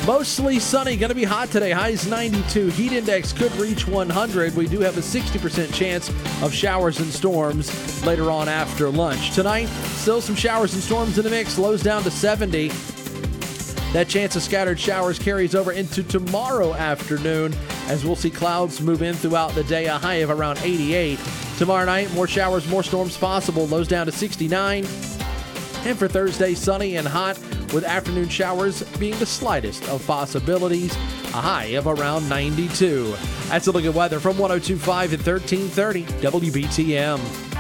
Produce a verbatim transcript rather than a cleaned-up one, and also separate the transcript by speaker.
Speaker 1: Mostly sunny, going to be hot today. Highs ninety-two. Heat index could reach one hundred. We do have a sixty percent chance of showers and storms later on after lunch. Tonight, still some showers and storms in the mix. Lows down to seventy. That chance of scattered showers carries over into tomorrow afternoon as we'll see clouds move in throughout the day, a high of around eighty-eight. Tomorrow night, more showers, more storms possible. Lows down to sixty-nine. And for Thursday, sunny and hot with afternoon showers being the slightest of possibilities, a high of around ninety-two. That's a look at weather from one oh two point five at thirteen thirty W B T M.